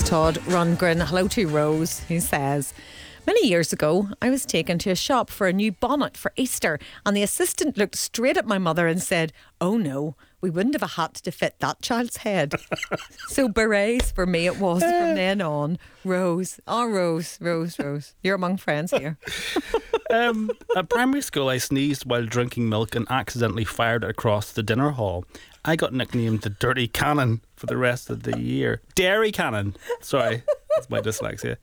Todd Rundgren. Hello to Rose, who says, many years ago, I was taken to a shop for a new bonnet for Easter, and the assistant looked straight at my mother and said, "Oh no, we wouldn't have a hat to fit that child's head." So berets for me it was from then on. Rose. Oh, Rose. You're among friends here. At primary school, I sneezed while drinking milk and accidentally fired it across the dinner hall. I got nicknamed the Dirty Cannon for the rest of the year. Dairy Cannon. Sorry, that's my dyslexia.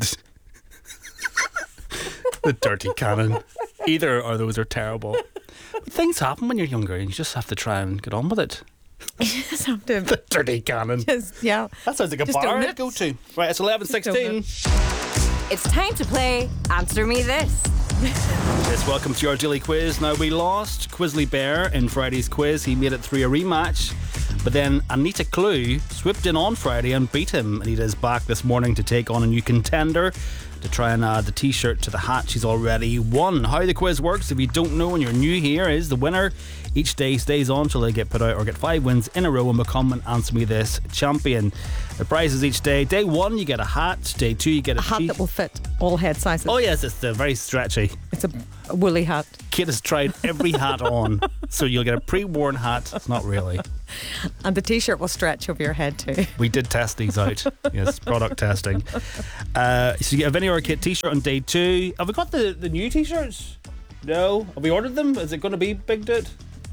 The Dirty Cannon. Either or those are terrible. But things happen when you're younger and you just have to try and get on with it. You just have to. The Dirty Cannon. Yeah. That sounds like a bar I'd go to. Right, it's 11:16. It's time to play Answer Me This. Yes, welcome to our daily quiz. Now, we lost Quizzly Bear in Friday's quiz. He made it through a rematch. But then Anita Clue swooped in on Friday and beat him. Anita is back this morning to take on a new contender to try and add the t-shirt to the hat she's already won. How the quiz works, if you don't know and you're new here, is the winner each day stays on till they get put out or get 5 wins in a row and become an Answer Me This champion. The prizes each day. Day 1 you get a hat. Day 2 you get a hat that will fit all head sizes. Oh yes, it's very stretchy. It's a woolly hat. Kate has tried every hat on, so you'll get a pre-worn hat. It's not really. And the t-shirt will stretch over your head too. We did test these out. Yes, product testing. So you get a Vinnie or Kate t-shirt on day 2. Have we got the new t-shirts? No. Have we ordered them? Is it going to be Big Dude?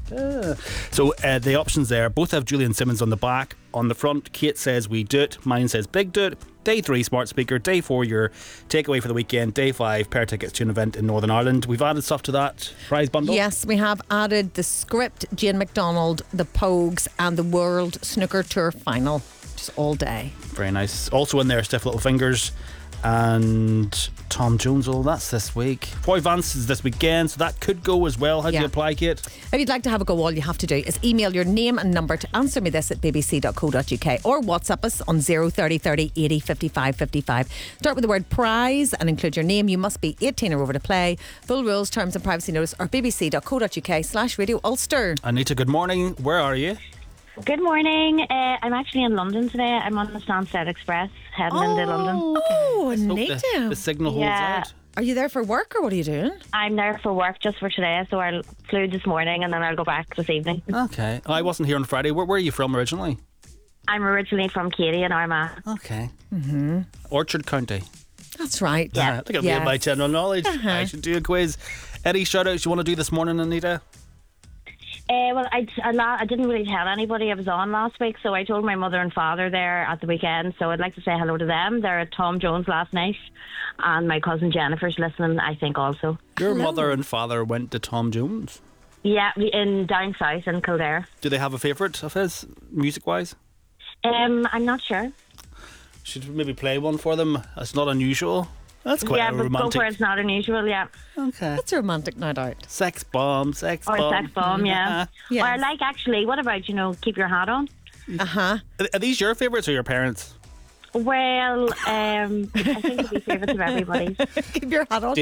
So the options there, both have Julian Simmons on the back. On the front, Kate says We Do It. Mine says Big Do It. Day 3, smart speaker. Day 4, your takeaway for the weekend. Day 5, pair tickets to an event in Northern Ireland. We've added stuff to that prize bundle. Yes, we have added the script, Jane McDonald, the Pogues, and the World Snooker Tour final. Just all day. Very nice. Also in there, Stiff Little Fingers and Tom Jones. Oh, that's this week. Foy Vance is this weekend, so that could go as well. How do you apply, Kate? If you'd like to have a go, all you have to do is email your name and number to answermethis@bbc.co.uk or WhatsApp us on 030 30 80 55 55. Start with the word prize and include your name. You must be 18 or over to play. Full rules, terms and privacy notice are bbc.co.uk/Radio Ulster. Anita, good morning. Where are you? Good morning. I'm actually in London today. I'm on the Stansted Express heading into London. Oh, Hope Anita. the signal holds out. Are you there for work or what are you doing? I'm there for work just for today, so I flew this morning and then I'll go back this evening. Okay. I wasn't here on Friday. Where are you from originally? I'm originally from Katy in Armagh. Okay. Orchard County. That's right. Yeah. Look at me and my general knowledge. I should do a quiz. Any shout-outs you want to do this morning, Anita? Well, I didn't really tell anybody I was on last week, so I told my mother and father there at the weekend, so I'd like to say hello to them. They're at Tom Jones last night, and my cousin Jennifer's listening, I think, also. Your mother and father went to Tom Jones? Yeah, in down south in Kildare. Do they have a favourite of his, music-wise? I'm not sure. Should we maybe play one for them? It's not unusual. That's quite a romantic. Yeah, but go for it's not unusual, yeah. Okay. That's a romantic night out. Sex bomb. Or sex bomb, yeah. Yes. Or I like, actually, what about, keep your hat on? Uh-huh. Are these your favourites or your parents? Well, I think it'll be favourites of everybody's. Keep your hat on.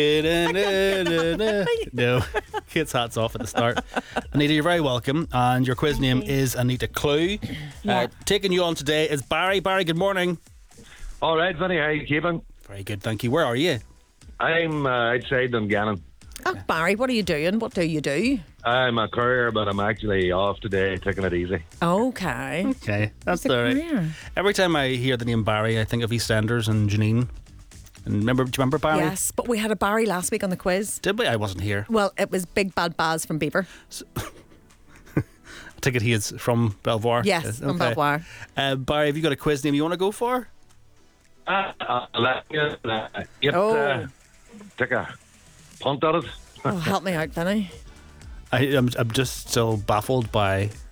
No, Kate's hat's off at the start. Anita, you're very welcome. And your quiz name is Anita Clue. Taking you on today is Barry. Barry, good morning. All right, Vinny, how you keeping? Very good, thank you. Where are you? I'm outside Dungannon. Oh, Barry, what are you doing? What do you do? I'm a courier, but I'm actually off today, taking it easy. Okay. Okay, that's What's a all right. career? Every time I hear the name Barry, I think of EastEnders and Janine. And do you remember Barry? Yes, but we had a Barry last week on the quiz. Did we? I wasn't here. Well, it was Big Bad Baz from Beaver. I take it he is from Belvoir. Yes, from Belvoir. Barry, have you got a quiz name you want to go for? Take a punt at it. Oh, help me out, Vinny. I'm just still baffled by